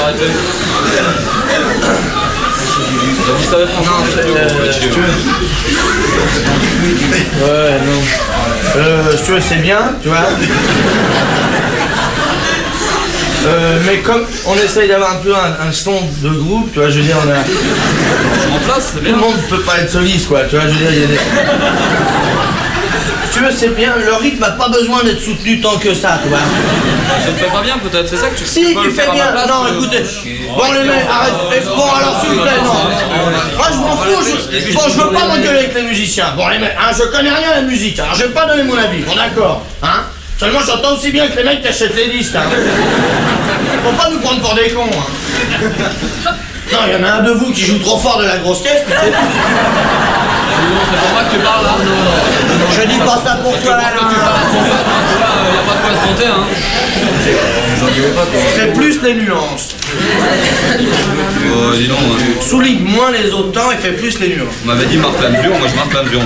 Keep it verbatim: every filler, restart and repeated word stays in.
arrêter. Vous savez franchement, euh, si tu veux. Ouais, non. Euh, si tu veux, c'est bien, tu vois. Euh, mais comme on essaye d'avoir un peu un, un son de groupe, tu vois, je veux dire, on a... en place, c'est bien. Tout le monde peut pas être soliste, quoi, tu vois, je veux dire, il y a des... Si tu veux, c'est bien, le rythme n'a pas besoin d'être soutenu tant que ça, tu vois. Je ne fais pas bien, peut-être, c'est ça que tu, si, tu peux tu le fais faire bien. à ma place. Non, que... écoutez, bon les mecs, arrête. Bon, alors s'il vous plaît, non. Moi, je m'en fous, je... Bon, je veux pas m'engueuler avec les musiciens. Bon, les mecs, hein, je connais rien à la musique, alors je vais pas donner mon avis, bon, d'accord, hein. Seulement, j'entends aussi bien que les mecs qui achètent les disques, hein. Faut pas nous prendre pour des cons, hein. Non, il y en a un de vous qui joue trop fort de la grosse caisse, mais c'est... Non, c'est pour moi que tu parles, là. Non, non, je dis pas ça pour toi, là. Tu parles à ton pote, hein, tu vois, y a pas de quoi se compter, hein. J'en dirais pas, quoi. C'est plus les nuances. Oh, dis donc, hein. Souligne moins les autres temps et fait plus les nuances. On m'avait dit marque la mesure, moi je marque la mesure.